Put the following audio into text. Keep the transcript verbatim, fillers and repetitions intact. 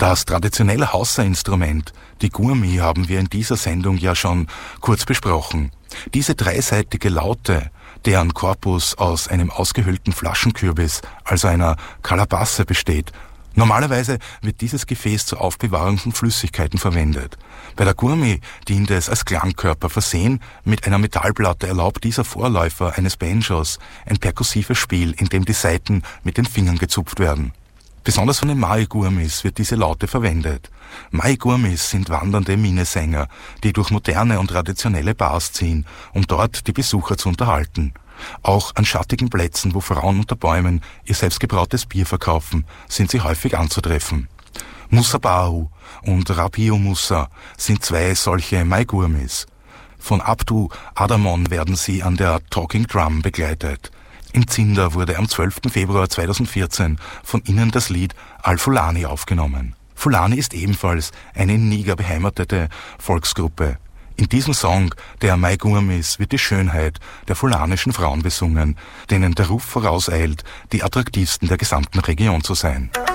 Das traditionelle Hausa-Instrument, die Gurmi, haben wir in dieser Sendung ja schon kurz besprochen. Diese dreiseitige Laute, deren Korpus aus einem ausgehöhlten Flaschenkürbis, also einer Kalabasse, besteht. Normalerweise wird dieses Gefäß zur Aufbewahrung von Flüssigkeiten verwendet. Bei der Gurmi dient es als Klangkörper. Versehen mit einer Metallplatte erlaubt dieser Vorläufer eines Banjos ein perkussives Spiel, in dem die Saiten mit den Fingern gezupft werden. Besonders von den Mai-Gurmis wird diese Laute verwendet. Mai-Gurmis sind wandernde Minnesänger, die durch moderne und traditionelle Bars ziehen, um dort die Besucher zu unterhalten. Auch an schattigen Plätzen, wo Frauen unter Bäumen ihr selbstgebrautes Bier verkaufen, sind sie häufig anzutreffen. Musa Bahu und Rabiu Musa sind zwei solche Mai-Gurmis. Von Abdu Adamon werden sie an der Talking Drum begleitet. In Zinder wurde am zwölften Februar zweitausendvierzehn von ihnen das Lied Al-Fulani aufgenommen. Fulani ist ebenfalls eine in Niger beheimatete Volksgruppe. In diesem Song der Mai-Gurmis wird die Schönheit der fulanischen Frauen besungen, denen der Ruf vorauseilt, die attraktivsten der gesamten Region zu sein.